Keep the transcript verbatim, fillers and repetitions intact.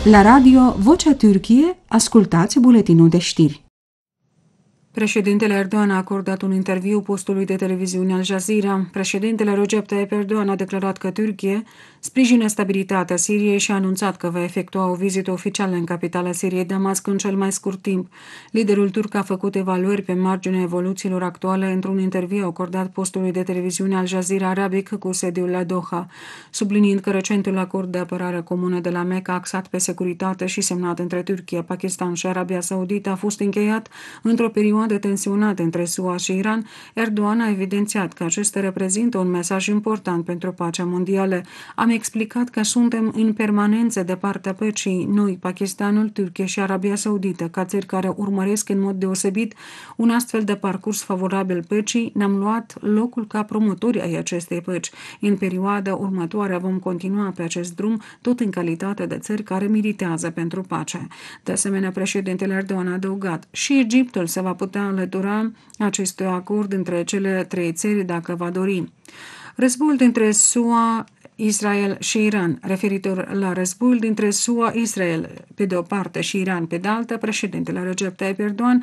La radio Vocea Türkiye, ascultați buletinul de știri. Președintele Erdogan a acordat un interviu postului de televiziune Al Jazeera. Președintele Recep Tayyip Erdogan a declarat că Turcia sprijină stabilitatea Siriei și a anunțat că va efectua o vizită oficială în capitala Siriei, Damasc, în cel mai scurt timp. Liderul turc a făcut evaluări pe marginea evoluțiilor actuale într-un interviu acordat postului de televiziune Al Jazeera Arabic cu sediul la Doha, subliniind că recentul acord de apărare comună de la Mecca, axat pe securitate și semnat între Turcia, Pakistan și Arabia Saudită, a fost încheiat într-o perioadă de tensionate între S U A și Iran. Erdogan a evidențiat că acesta reprezintă un mesaj important pentru pacea mondială. Am explicat că suntem în permanență de partea păcii, noi, Pakistanul, Turcia și Arabia Saudită, ca țări care urmăresc în mod deosebit un astfel de parcurs favorabil păcii, ne-am luat locul ca promotori ai acestei păci. În perioada următoare vom continua pe acest drum, tot în calitate de țări care militează pentru pace. De asemenea, președintele Erdogan a adăugat: și Egiptul se va putea înlătura acestui acord între cele trei țări dacă va dori. Războiul dintre S U A, Israel și Iran. Referitor la războiul dintre S U A, Israel pe de o parte și Iran pe de altă, președintele Recep Tayyip Erdogan